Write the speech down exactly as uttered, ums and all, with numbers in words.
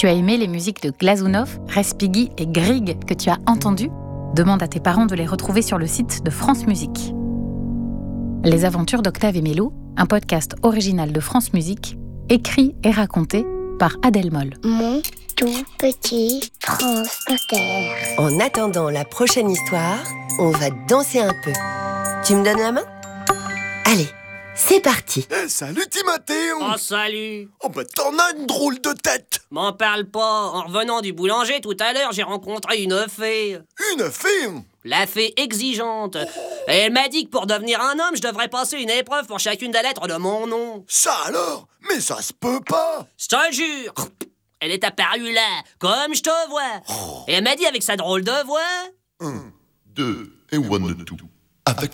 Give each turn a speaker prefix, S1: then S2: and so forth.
S1: Tu as aimé les musiques de Glazunov, Respighi et Grieg que tu as entendues ? Demande à tes parents de les retrouver sur le site de France Musique. Les aventures d'Octave et Mélo, un podcast original de France Musique, écrit et raconté par Adèle Moll.
S2: Mon tout petit France Inter.
S3: En attendant la prochaine histoire, on va danser un peu. Tu me donnes la main ? Allez, c'est parti.
S4: Eh, salut Timothée.
S5: Oh, salut.
S4: Oh bah t'en as une drôle de tête.
S5: M'en parle pas. En revenant du boulanger tout à l'heure, j'ai rencontré une fée.
S4: Une fée ?
S5: La fée exigeante. Et elle m'a dit que pour devenir un homme, je devrais passer une épreuve pour chacune des lettres de mon nom.
S4: Ça alors ? Mais ça se peut pas.
S5: Je te le jure. Elle est apparue là, comme je te vois.
S4: Oh.
S5: Et elle m'a dit avec sa drôle de voix...
S6: Un, deux et one, two. Avec